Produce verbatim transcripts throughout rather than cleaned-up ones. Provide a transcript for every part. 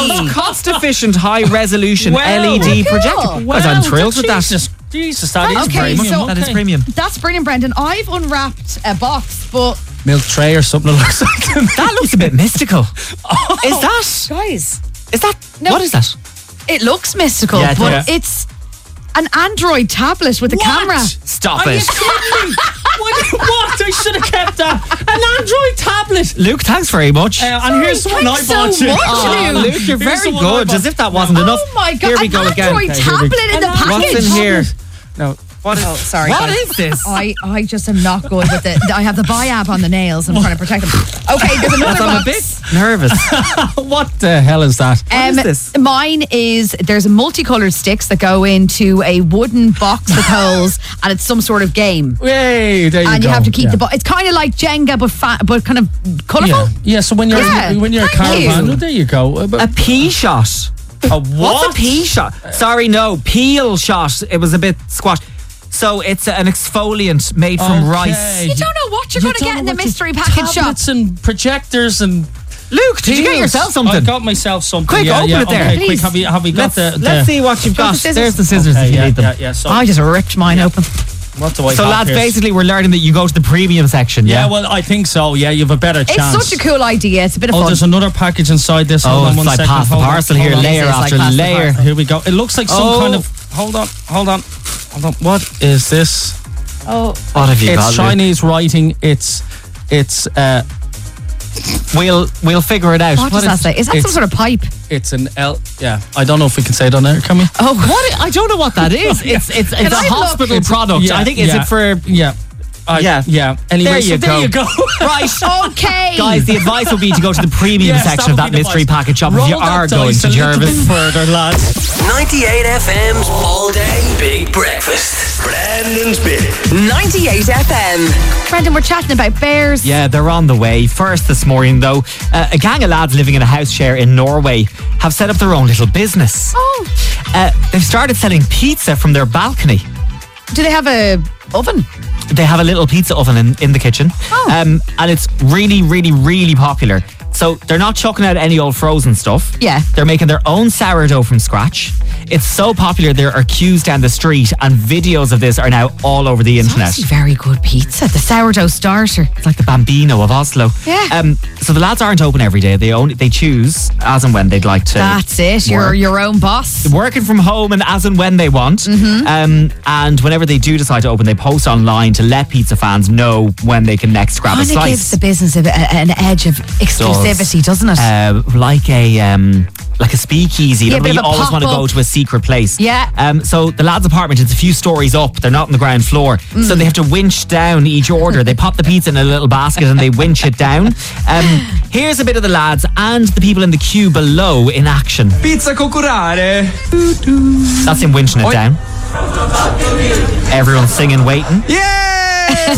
most cost-efficient, high-resolution Wow. L E D Cool. projector. Wow, Well, I'm thrilled with that. Jesus, Jesus, that is Okay, premium. so- That is Okay. premium. That's brilliant, Brendan. I've unwrapped a box, but Milk tray or something that looks like That looks a bit mystical. Is that? guys, Is that? No. What is that? it looks mystical, Yeah, it but does. it's an Android tablet with a camera. Stop Are you it. kidding me? What? What? I should have kept that. An Android tablet. Luke, thanks very much. Uh, and here's the one I thanks so bought you. much, Oh, Luke. Luke, you're Here's very the one I good. bought. As if that wasn't enough. Oh my god, Here we an go again. Android Okay, here we tablet go. in the An package. What's in here? No. What is, Oh, sorry. What guys. is this? I, I just am not good with it. I have the biab on the nails. I'm trying to protect them. Okay, there's another I'm a box. bit nervous. What the hell is that? What is this? Mine is there's multicolored sticks that go into a wooden box with holes, and it's some sort of game. Hey, there you and go. you have to keep yeah. the box. It's kind of like Jenga, but fat, but kind of colourful. Yeah. yeah, so when you're Yeah, when you're a thank caravan, you. oh, there you go. Uh, but- A pea shot. a what? What's a pea shot? Sorry, no. Peel shot. It was a bit squash. So it's an exfoliant made from Okay. rice. You don't know what you're You going to don't get in know the what mystery you- package shop. tablets and projectors and Luke, did you get peels. yourself I something? got myself something. Quick, yeah, open yeah. it there. Okay, quick, Please. have you have you got let's, the, the let's see what you've Got got. the scissors? There's the scissors Okay, if you yeah, need them. yeah, yeah. So I just ripped mine open. what do I So have lads, here? basically we're learning that you go to the premium section, yeah? Yeah, well, I think so. Yeah, you have a better It's chance. such a cool idea. It's a bit of Oh, fun. there's another package inside this. Hold Oh, on it's one like second. past the Hold on, parcel hold here, on. layer This is like after past the layer. parcel. Here we go. It looks like some Oh. kind of. Hold on, hold on, hold on. What is this? oh, What have you It's got, Luke? Chinese writing. It's it's uh We'll we'll figure it out. what does that say? Is that some it's- sort of pipe? it's an L. Yeah, I don't know if we can say it on there. Can we? Oh, What? I don't know what that is. It's it's, it's Can a I look? hospital It's- product. yeah, I think is yeah. it for Yeah. I, Yeah. yeah. Anyway, There so you there go. you go. right. Okay. Guys, the advice would be to go to the premium Yes, section of that that would be the mystery advice. package shop Roll if you that are dice going a to little bit Jervis. further, lads. ninety-eight F M's All Day Big Breakfast. Brandon's Bit. ninety-eight F M. Brendan, we're chatting about bears. Yeah, they're on the way. First this morning, though, uh, a gang of lads living in a house share in Norway have set up their own little business. Oh, Uh, they've started selling pizza from their balcony. do they have a oven? They have a little pizza oven in, in the kitchen. Oh. Um, and it's really, really, really popular. So they're not chucking out any old frozen stuff. Yeah. They're making their own sourdough from scratch. It's so popular there are queues down the street, and videos of this are now all over the It's internet. actually very good pizza. The sourdough starter. It's like the Bambino of Oslo. Yeah. Um, so the lads aren't open every day. They only they choose as and when they'd like to. That's it. You're work. your own boss. Working from home and as and when they want. Mm-hmm. Um, and whenever they do decide to open, they post online to let pizza fans know when they can next grab a Kind of slice. gives the business a, a- an edge of exclusivity, doesn't it? Uh, like a um, like a speakeasy. Yeah, you know, a bit you of a always want to pop-up. go to a secret place. Yeah. Um, so the lads' apartment is a few stories up. They're not on the ground floor, Mm. so they have to winch down each order. They pop the pizza in a little basket and they winch it down. Um, here's a bit of the lads and the people in the queue below in action. Pizza cucurare. That's him winching it down. Everyone's singing, waiting. Yeah!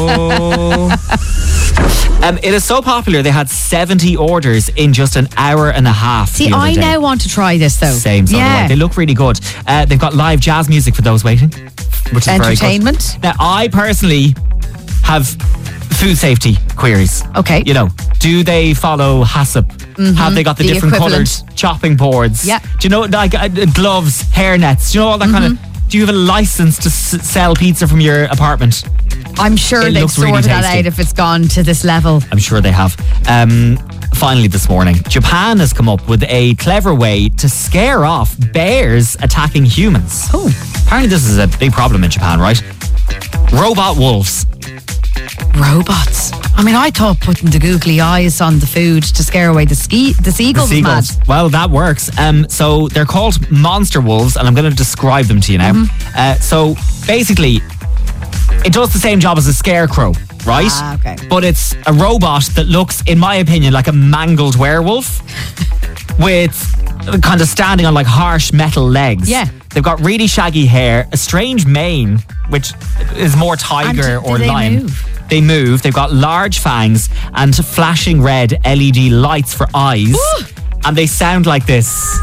Um, it is so popular they had seventy orders in just an hour and a half. See, the other I day. now want to try this though. Same, so do I. yeah. They look really good. Uh, they've got live jazz music for those waiting, which is very good. Entertainment. Now, I personally have food safety queries. Okay. You know, do they follow HACCP? Have they got the, The different coloured equivalent. chopping boards? Yeah. Do you know, like uh, gloves, hair nets? Do you know all that kind of? Do you have a license to s- sell pizza from your apartment? I'm sure It they've looks really sorted that tasty. out if it's gone to this level. I'm sure they have. Um, finally, this morning, Japan has come up with a clever way to scare off bears attacking humans. Oh. Apparently, this is a big problem in Japan, right? Robot wolves. Robots. I mean, I thought putting the googly eyes on the food to scare away the ski, the seagulls, The was mad. seagulls. Well, that works. Um, so they're called monster wolves, and I'm going to describe them to you now. Mm-hmm. Uh, so basically, it does the same job as a scarecrow, right? Ah, okay. But it's a robot that looks, in my opinion, like a mangled werewolf with kind of standing on like harsh metal legs. Yeah. They've got really shaggy hair, a strange mane, which is more tiger And do or they lion. move? They move. They've got large fangs and flashing red L E D lights for eyes. And they sound like this.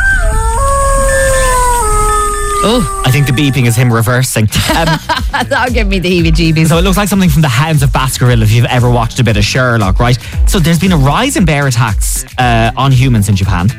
Oh, I think the beeping is him reversing. Um, that'll give me the heebie-jeebies. so it looks like something from the Hounds of Baskerville if you've ever watched a bit of Sherlock, right? So there's been a rise in bear attacks uh, on humans in Japan.